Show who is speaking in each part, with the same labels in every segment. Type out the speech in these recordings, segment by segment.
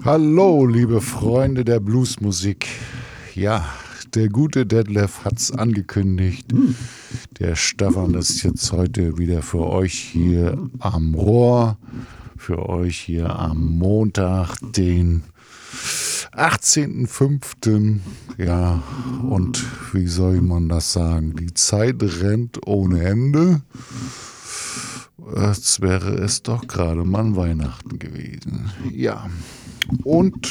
Speaker 1: Hallo, liebe Freunde der Bluesmusik. Ja, der gute Detlef hat's angekündigt. Der Stefan ist jetzt heute wieder für euch hier am Rohr. Für euch hier am Montag, den 18.05. Ja, und wie soll man das sagen? Die Zeit rennt ohne Ende. Als wäre es doch gerade mal Weihnachten gewesen. Ja, und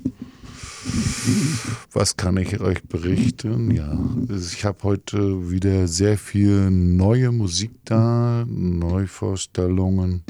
Speaker 1: was kann ich euch berichten? Ja, ich habe heute wieder sehr viel neue Musik da, Neuvorstellungen.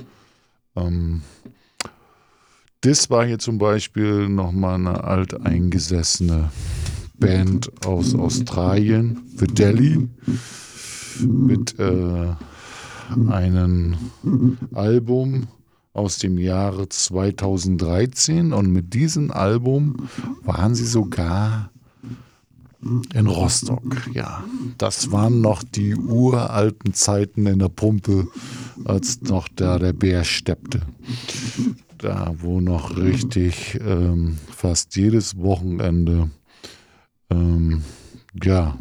Speaker 1: Das war hier zum Beispiel nochmal eine alteingesessene Band aus Australien, The Delhi, mit einem Album aus dem Jahre 2013, und mit diesem Album waren sie sogar in Rostock. Ja, das waren noch die uralten Zeiten in der Pumpe, als noch da der Bär steppte. Da, wo noch richtig fast jedes Wochenende, ja,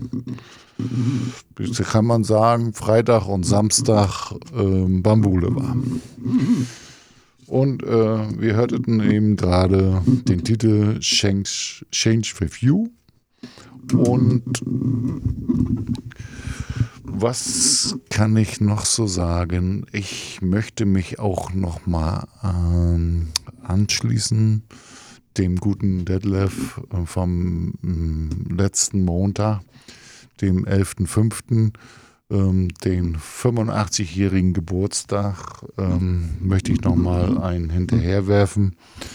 Speaker 1: kann man sagen, Freitag und Samstag Bambule war. Und wir hörten eben gerade den Titel Change with You. Und was kann ich noch so sagen? Ich möchte mich auch noch mal anschließen dem guten Detlef vom letzten Montag, dem 11.05., den 85-jährigen Geburtstag, möchte ich noch mal einen hinterherwerfen.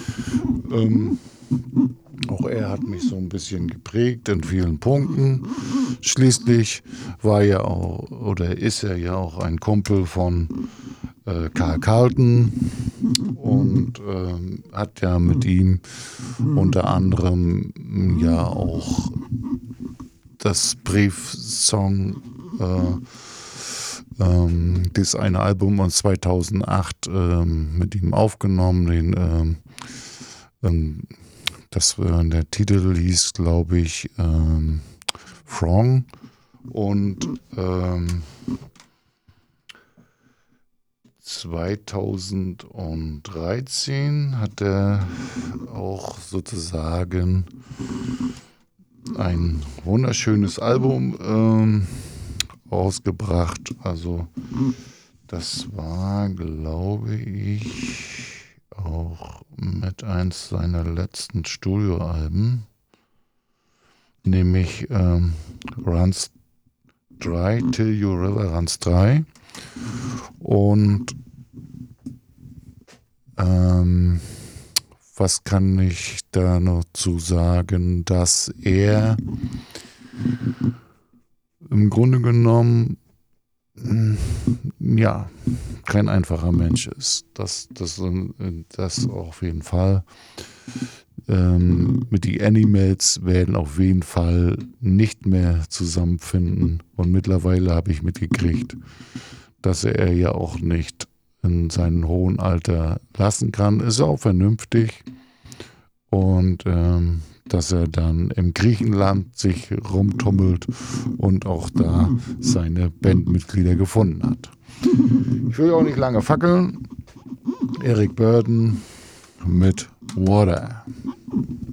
Speaker 1: Auch er hat mich so ein bisschen geprägt in vielen Punkten. Schließlich war ja auch, oder ist er ja auch ein Kumpel von Karl Carlton und hat ja mit ihm unter anderem ja auch das Briefsong, das eine Album aus 2008 mit ihm aufgenommen, der Titel hieß, glaube ich, Frong, und 2013 hat er auch sozusagen ein wunderschönes Album ausgebracht. Also das war, glaube ich, auch mit eins seiner letzten Studioalben, nämlich Runs Dry Till Your River Runs Dry. Und was kann ich da noch zu sagen, dass er im Grunde genommen ja kein einfacher Mensch ist. Das auf jeden Fall. Mit die Animals werden auf jeden Fall nicht mehr zusammenfinden. Und mittlerweile habe ich mitgekriegt, dass er ja auch nicht in seinem hohen Alter lassen kann. Ist auch vernünftig. Und dass er dann im Griechenland sich rumtummelt und auch da seine Bandmitglieder gefunden hat. Ich will auch nicht lange fackeln. Eric Burdon mit Water.